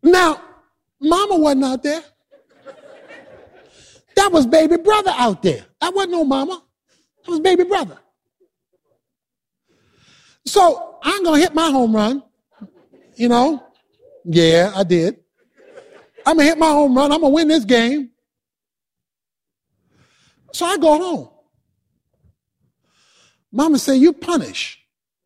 Now, mama wasn't out there. That was baby brother out there. That wasn't no mama. That was baby brother. So I'm going to hit my home run. You know? Yeah, I did. I'm going to hit my home run. I'm going to win this game. So I go home. Mama said, you punish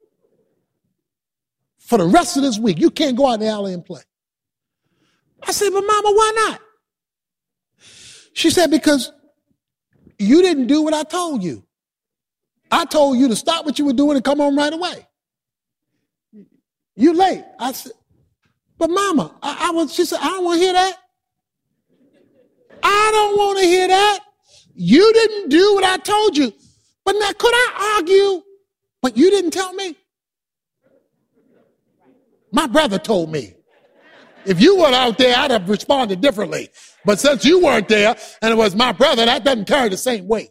for the rest of this week. You can't go out in the alley and play. I said, but mama, why not? She said, because you didn't do what I told you. I told you to stop what you were doing and come home right away. You late. I said, but mama, she said, I don't want to hear that. I don't want to hear that. You didn't do what I told you. But now, could I argue, but you didn't tell me? My brother told me. If you weren't out there, I'd have responded differently. But since you weren't there and it was my brother, that doesn't carry the same weight.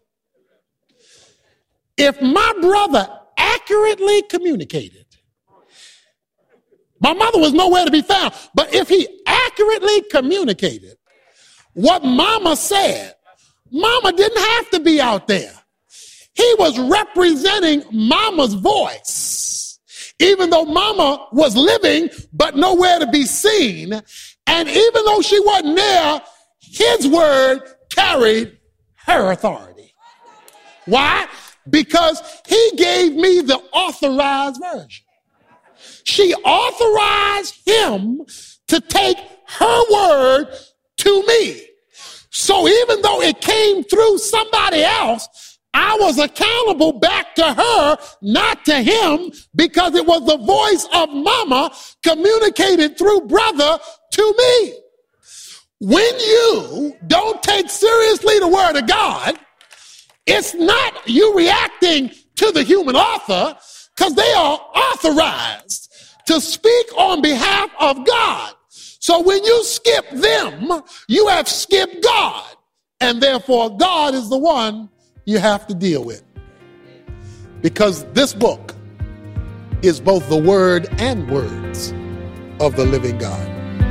If my brother accurately communicated, my mother was nowhere to be found, but if he accurately communicated what mama said, mama didn't have to be out there. He was representing mama's voice, even though mama was living but nowhere to be seen. And even though she wasn't there, his word carried her authority. Why? Because he gave me the authorized version. She authorized him to take her word to me. So even though it came through somebody else, I was accountable back to her, not to him, because it was the voice of mama communicated through brother to me. When you don't take seriously the word of God, it's not you reacting to the human author, because they are authorized to speak on behalf of God. So when you skip them, you have skipped God, and therefore God is the one you have to deal with. Because this book is both the word and words of the living God.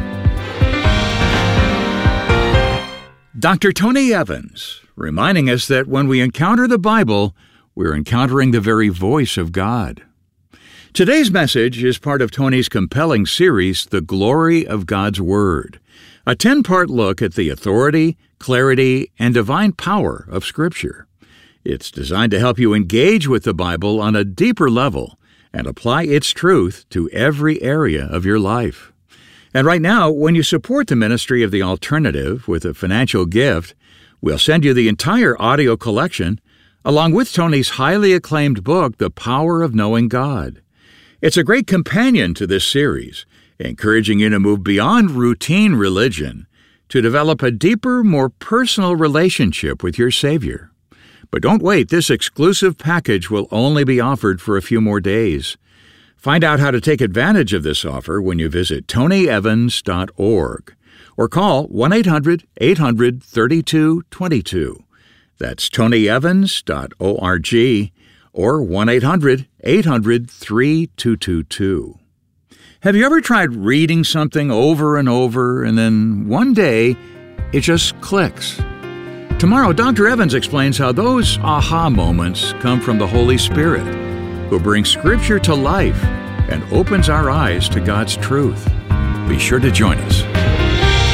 Dr. Tony Evans, reminding us that when we encounter the Bible, we're encountering the very voice of God. Today's message is part of Tony's compelling series, The Glory of God's Word, a 10-part look at the authority, clarity, and divine power of Scripture. It's designed to help you engage with the Bible on a deeper level and apply its truth to every area of your life. And right now, when you support the ministry of The Alternative with a financial gift, we'll send you the entire audio collection, along with Tony's highly acclaimed book, The Power of Knowing God. It's a great companion to this series, encouraging you to move beyond routine religion to develop a deeper, more personal relationship with your Savior. But don't wait, this exclusive package will only be offered for a few more days. Find out how to take advantage of this offer when you visit tonyevans.org or call 1-800-800-3222. That's tonyevans.org or 1-800-800-3222. Have you ever tried reading something over and over and then one day it just clicks? Tomorrow, Dr. Evans explains how those aha moments come from the Holy Spirit, who brings Scripture to life and opens our eyes to God's truth. Be sure to join us.